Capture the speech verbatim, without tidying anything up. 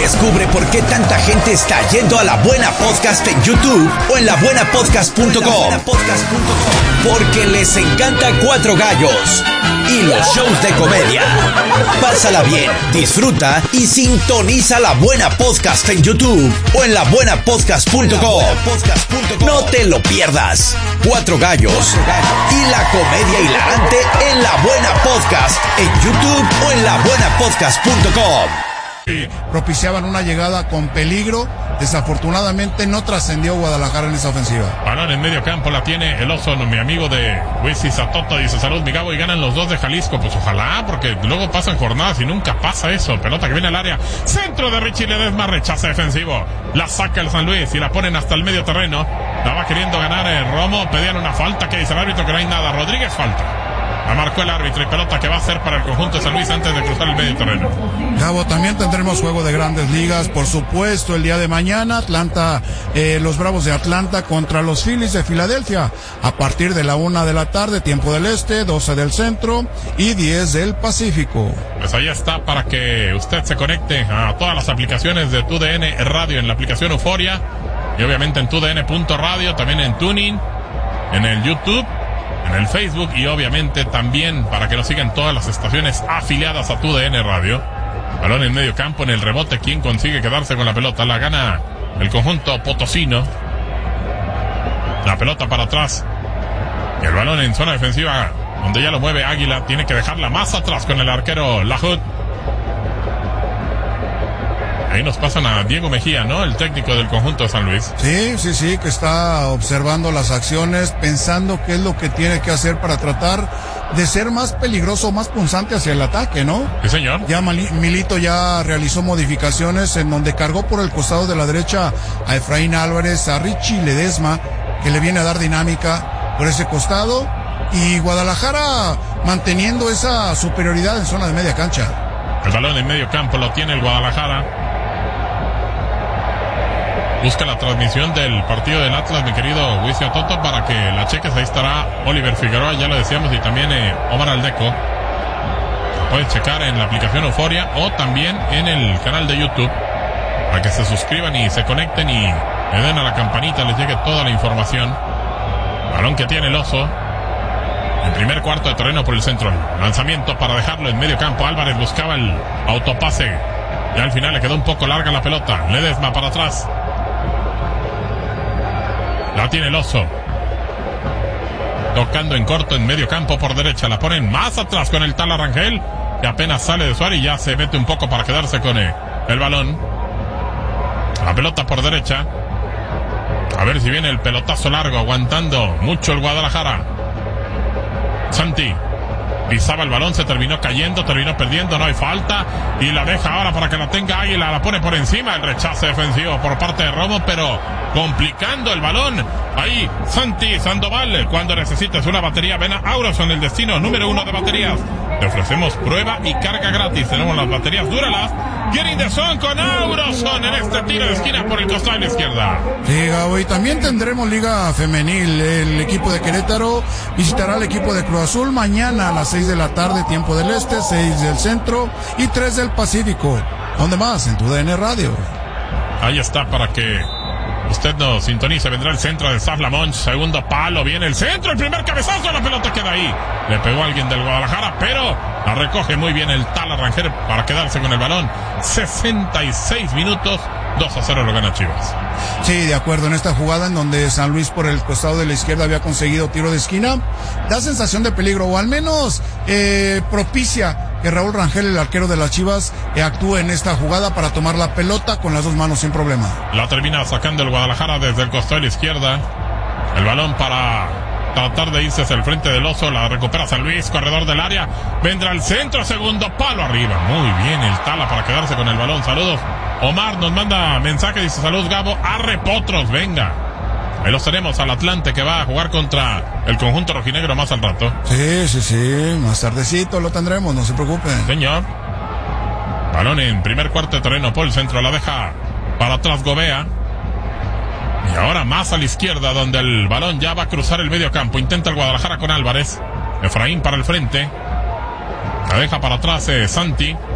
Descubre por qué tanta gente está yendo a La Buena Podcast en YouTube o en la buena podcast punto com. Porque les encanta Cuatro Gallos y los shows de comedia. Pásala bien, disfruta y sintoniza La Buena Podcast en YouTube o en la buena podcast punto com. No te lo pierdas. Cuatro Gallos y la comedia hilarante en La Buena Podcast en YouTube o en la buena podcast punto com. Propiciaban una llegada con peligro. Desafortunadamente no trascendió Guadalajara en esa ofensiva. Balón en medio campo, la tiene el oso, mi amigo de Huisis Satota, dice salud mi Gabo, y ganan los dos de Jalisco. Pues ojalá, porque luego pasan jornadas y nunca pasa eso. Pelota que viene al área, centro de Richie Ledesma, rechaza defensivo, la saca el San Luis y la ponen hasta el medio terreno. La va queriendo ganar el Romo, pedían una falta, que dice el árbitro que no hay nada. Rodríguez falta. La marcó el árbitro y pelota que va a ser para el conjunto de San Luis antes de cruzar el medio terreno. Gabo, también tendremos juego de Grandes Ligas, por supuesto, el día de mañana. Atlanta, eh, los Bravos de Atlanta contra los Phillies de Filadelfia, a partir de la una de la tarde, tiempo del este, doce del centro y diez del Pacífico. Pues ahí está para que usted se conecte a todas las aplicaciones de Tu D N Radio, en la aplicación Euforia y obviamente en tu d n punto radio, también en Tuning, en el YouTube, en el Facebook y obviamente también para que nos sigan todas las estaciones afiliadas a Tu D N Radio. Balón en medio campo, en el rebote, ¿quién consigue quedarse con la pelota? La gana el conjunto potosino. La pelota para atrás y el balón en zona defensiva, donde ya lo mueve Águila. Tiene que dejarla más atrás con el arquero Lahoud. Ahí nos pasan a Diego Mejía, ¿no? El técnico del conjunto de San Luis. Sí, sí, sí, que está observando las acciones, pensando qué es lo que tiene que hacer para tratar de ser más peligroso, más punzante hacia el ataque, ¿no? Sí, señor. Ya Milito ya realizó modificaciones en donde cargó por el costado de la derecha a Efraín Álvarez, a Richie Ledesma, que le viene a dar dinámica por ese costado, y Guadalajara manteniendo esa superioridad en zona de media cancha. El balón en medio campo lo tiene el Guadalajara. Busca la transmisión del partido del Atlas, mi querido Huicio Toto, para que la cheques. Ahí estará Oliver Figueroa, ya lo decíamos, y también eh, Omar Aldeco. La puedes checar en la aplicación Euforia o también en el canal de YouTube, para que se suscriban y se conecten y le den a la campanita, les llegue toda la información. Balón que tiene el oso en primer cuarto de terreno por el centro. Lanzamiento para dejarlo en medio campo. Álvarez buscaba el autopase y al final le quedó un poco larga la pelota. Ledesma para atrás. La tiene el oso. Tocando en corto en medio campo por derecha. La ponen más atrás con el Tala Rangel, que apenas sale de su área y ya se mete un poco para quedarse con el, el balón. La pelota por derecha. A ver si viene el pelotazo largo, aguantando mucho el Guadalajara. Santi pisaba el balón, se terminó cayendo, terminó perdiendo, no hay falta y la deja ahora para que la tenga Águila, la pone por encima, el rechazo defensivo por parte de Romo, pero complicando el balón. Ahí Santi Sandoval, cuando necesites una batería, ven a Auroson, el destino número uno de baterías. Te ofrecemos prueba y carga gratis. Tenemos las baterías Duralast, Getting the Sun con Auroson en este tiro de esquina por el costado de la izquierda. Sí, Gabo, y también tendremos Liga Femenil. El equipo de Querétaro visitará al equipo de Cruz Azul mañana a las seis de la tarde, tiempo del este, seis del centro y tres del Pacífico. ¿Dónde más? En Tu D N Radio. Ahí está para que usted nos sintonice. Vendrá el centro de Saf Lamont, segundo palo, viene el centro, el primer cabezazo, la pelota queda ahí. Le pegó a alguien del Guadalajara, pero la recoge muy bien el Tala Rangel para quedarse con el balón. sesenta y seis minutos, dos a cero lo gana Chivas. Sí, de acuerdo, en esta jugada en donde San Luis por el costado de la izquierda había conseguido tiro de esquina, da sensación de peligro, o al menos eh, propicia que Raúl Rangel, el arquero de las Chivas, eh, actúe en esta jugada para tomar la pelota con las dos manos sin problema. La termina sacando el Guadalajara desde el costado de la izquierda. El balón para tratar de irse hacia el frente del oso, la recupera San Luis, corredor del área, vendrá el centro, segundo palo arriba, muy bien el Tala para quedarse con el balón. Saludos, Omar nos manda mensaje, dice saludos Gabo, arre potros, venga. Ahí los tenemos al Atlante, que va a jugar contra el conjunto rojinegro más al rato. Sí, sí, sí, más tardecito lo tendremos, no se preocupen. Señor. Balón en primer cuarto de terreno por el centro, la deja para atrás Gobea. Y ahora más a la izquierda, donde el balón ya va a cruzar el medio campo. Intenta el Guadalajara con Álvarez. Efraín para el frente. La deja para atrás eh, Santi.